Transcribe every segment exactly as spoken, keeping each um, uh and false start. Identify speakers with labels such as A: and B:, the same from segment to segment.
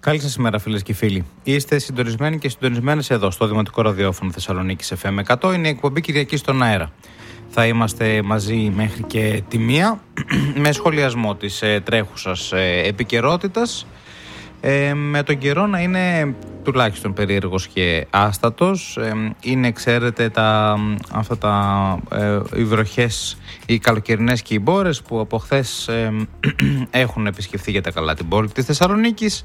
A: Καλή σας ημέρα, φίλες και φίλοι. Είστε συντονισμένοι και συντονισμένες εδώ στο Δημοτικό Ραδιόφωνο Θεσσαλονίκης εφ εμ εκατό. Είναι η εκπομπή Κυριακή στον αέρα. Θα είμαστε μαζί μέχρι και τη μία με σχολιασμό της ε, τρέχουσας ε, επικαιρότητας. Ε, με τον καιρό να είναι τουλάχιστον περίεργος και άστατος. Ε, είναι, ξέρετε, τα, αυτά τα, ε, οι βροχές, οι καλοκαιρινές και οι μπόρες που από χθες ε, έχουν επισκεφθεί για τα καλά την πόλη της Θεσσαλονίκης.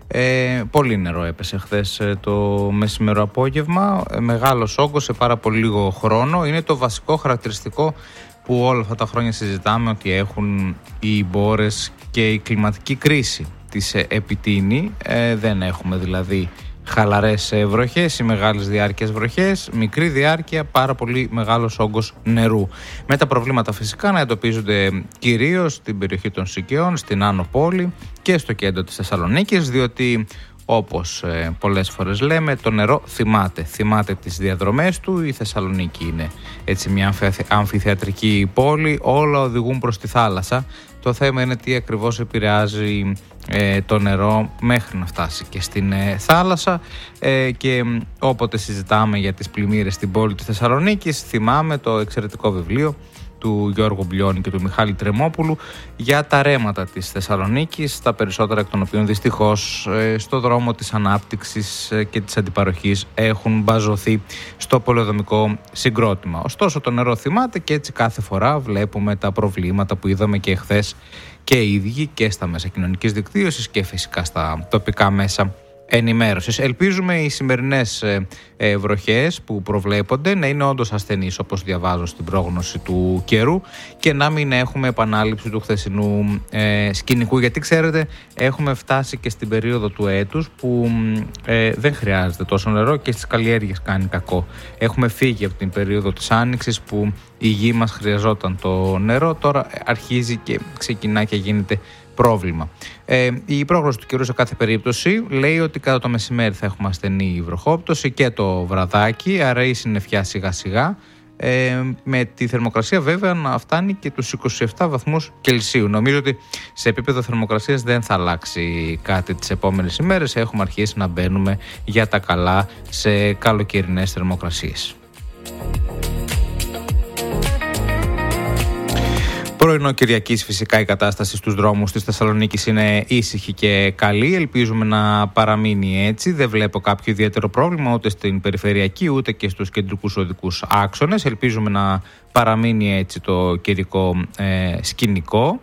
A: Ε, πολύ νερό έπεσε χθες ε, το μεσημερό απόγευμα, ε, μεγάλος όγκος σε πάρα πολύ λίγο χρόνο. Είναι το βασικό χαρακτηριστικό που όλα αυτά τα χρόνια συζητάμε, ότι έχουν οι μπόρες και η κλιματική κρίση της ε, επιτείνει. Ε, δεν έχουμε δηλαδή χαλαρές ε, βροχές ή μεγάλες διάρκειες βροχές, μικρή διάρκεια, πάρα πολύ μεγάλος όγκος νερού. Με τα προβλήματα φυσικά να εντοπίζονται κυρίως στην περιοχή των Σικαιών, στην Άνω Πόλη και στο κέντρο της Θεσσαλονίκης, διότι όπως ε, πολλές φορές λέμε, το νερό θυμάται, θυμάται τις διαδρομές του. Η Θεσσαλονίκη είναι έτσι μια αμφιθεατρική πόλη, όλα οδηγούν προς τη θάλασσα. Το θέμα είναι τι ακριβώς επηρεάζει ε, το νερό μέχρι να φτάσει και στην ε, θάλασσα ε, και όποτε συζητάμε για τις πλημμύρες στην πόλη της Θεσσαλονίκης, θυμάμαι το εξαιρετικό βιβλίο του Γιώργου Μπλιώνη και του Μιχάλη Τρεμόπουλου για τα ρέματα της Θεσσαλονίκης, τα περισσότερα εκ των οποίων δυστυχώς ε, στο δρόμο της ανάπτυξης ε, και της αντιπαροχής έχουν μπαζωθεί στο πολεοδομικό συγκρότημα. Ωστόσο το νερό θυμάται και έτσι κάθε φορά βλέπουμε τα προβλήματα που είδαμε και εχθές και οι ίδιοι και στα μέσα κοινωνικής δικτύωσης και φυσικά στα τοπικά μέσα ενημέρωσης. Ελπίζουμε οι σημερινές ε, ε, βροχές που προβλέπονται να είναι όντως ασθενείς, όπως διαβάζω στην πρόγνωση του καιρού, και να μην έχουμε επανάληψη του χθεσινού ε, σκηνικού, γιατί ξέρετε έχουμε φτάσει και στην περίοδο του έτους που ε, δεν χρειάζεται τόσο νερό και στις καλλιέργειες κάνει κακό. Έχουμε φύγει από την περίοδο της άνοιξης που η γη μας χρειαζόταν το νερό, τώρα αρχίζει και ξεκινά και γίνεται πρόβλημα. Ε, η πρόγνωση του καιρού σε κάθε περίπτωση λέει ότι κατά το μεσημέρι θα έχουμε ασθενή βροχόπτωση και το βραδάκι, άρα η συννεφιά σιγά σιγά, ε, με τη θερμοκρασία βέβαια να φτάνει και τους είκοσι επτά βαθμούς Κελσίου. Νομίζω ότι σε επίπεδο θερμοκρασίας δεν θα αλλάξει κάτι τις επόμενες ημέρες. Έχουμε αρχίσει να μπαίνουμε για τα καλά σε καλοκαιρινές θερμοκρασίες. Πρωινό Κυριακής φυσικά η κατάσταση στους δρόμους της Θεσσαλονίκης είναι ήσυχη και καλή. Ελπίζουμε να παραμείνει έτσι. Δεν βλέπω κάποιο ιδιαίτερο πρόβλημα ούτε στην περιφερειακή ούτε και στους κεντρικούς οδικούς άξονες. Ελπίζουμε να παραμείνει έτσι το καιρικό ε, σκηνικό.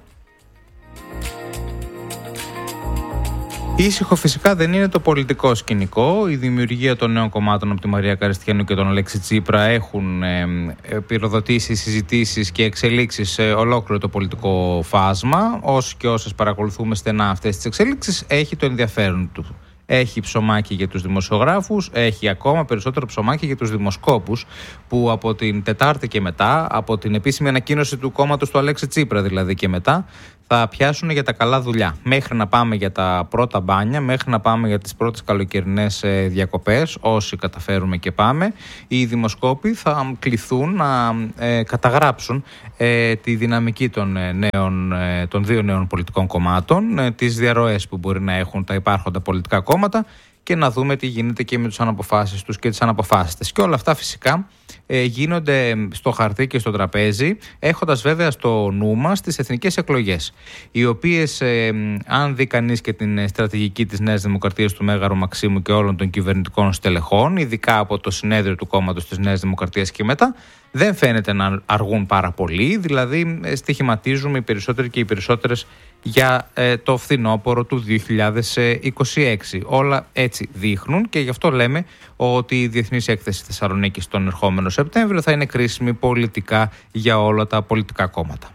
A: Ήσυχο φυσικά δεν είναι το πολιτικό σκηνικό. Η δημιουργία των νέων κομμάτων από τη Μαρία Καριστιανού και τον Αλέξη Τσίπρα έχουν ε, πυροδοτήσει συζητήσεις και εξελίξεις σε ολόκληρο το πολιτικό φάσμα. Όσοι και όσες παρακολουθούμε στενά αυτές τις εξελίξεις, έχει το ενδιαφέρον του. Έχει ψωμάκι για τους δημοσιογράφους, έχει ακόμα περισσότερο ψωμάκι για τους δημοσκόπους που από την Τετάρτη και μετά, από την επίσημη ανακοίνωση του κόμματος του Αλέξη Τσίπρα δηλαδή και μετά, θα πιάσουν για τα καλά δουλειά. Μέχρι να πάμε για τα πρώτα μπάνια, μέχρι να πάμε για τις πρώτες καλοκαιρινές διακοπές, όσοι καταφέρουμε και πάμε, οι δημοσκόποι θα κληθούν να ε, καταγράψουν ε, τη δυναμική των, ε, νέων, ε, των δύο νέων πολιτικών κομμάτων, ε, τις διαρροές που μπορεί να έχουν τα υπάρχοντα πολιτικά κόμματα και να δούμε τι γίνεται και με τους αναποφάσεις τους και τις αναποφάσιστες. Και όλα αυτά φυσικά ε, γίνονται στο χαρτί και στο τραπέζι, έχοντας βέβαια στο νου μας τις εθνικές εκλογές, οι οποίες, ε, αν δει κανείς και την στρατηγική της Νέας Δημοκρατίας του Μέγαρου Μαξίμου και όλων των κυβερνητικών στελεχών, ειδικά από το συνέδριο του κόμματος της Νέας Δημοκρατίας και μετά, δεν φαίνεται να αργούν πάρα πολύ, δηλαδή στοιχηματίζουμε οι περισσότεροι και οι περισσότερες για ε, το φθινόπωρο του δύο χιλιάδες είκοσι έξι. Όλα έτσι δείχνουν και γι' αυτό λέμε ότι η Διεθνής Έκθεση Θεσσαλονίκης τον ερχόμενο Σεπτέμβριο θα είναι κρίσιμη πολιτικά για όλα τα πολιτικά κόμματα.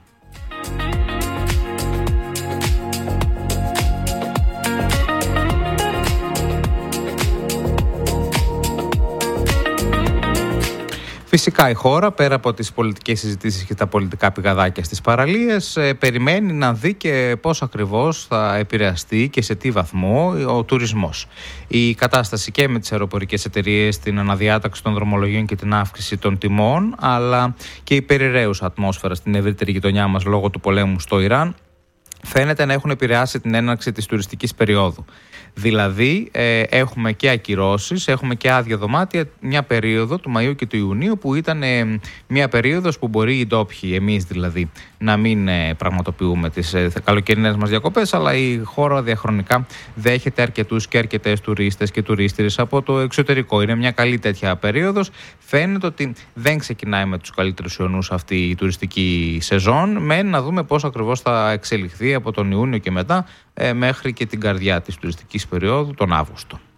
A: Φυσικά η χώρα, πέρα από τις πολιτικές συζητήσεις και τα πολιτικά πηγαδάκια στις παραλίες, ε, περιμένει να δει και πώς ακριβώς θα επηρεαστεί και σε τι βαθμό ο τουρισμός. Η κατάσταση και με τις αεροπορικές εταιρείες, την αναδιάταξη των δρομολογίων και την αύξηση των τιμών, αλλά και η περιραίουσα ατμόσφαιρα στην ευρύτερη γειτονιά μας λόγω του πολέμου στο Ιράν, φαίνεται να έχουν επηρεάσει την έναρξη της τουριστικής περίοδου. Δηλαδή ε, έχουμε και ακυρώσεις, έχουμε και άδεια δωμάτια μια περίοδο του Μαΐου και του Ιουνίου που ήταν ε, μια περίοδος που μπορεί οι ντόπιοι, εμείς δηλαδή, να μην ε, πραγματοποιούμε τις ε, καλοκαιρινές μας διακοπές, αλλά η χώρα διαχρονικά δέχεται αρκετούς και αρκετές τουρίστες και τουρίστηρες από το εξωτερικό. Είναι μια καλή τέτοια περίοδος. Φαίνεται ότι δεν ξεκινάει με τους καλύτερους ιονούς αυτή η τουριστική σεζόν, με να δούμε πώς ακριβώς θα εξελιχθεί από τον Ιούνιο και μετά ε, μέχρι και την καρδιά της τουριστικής περίοδου τον Αύγουστο.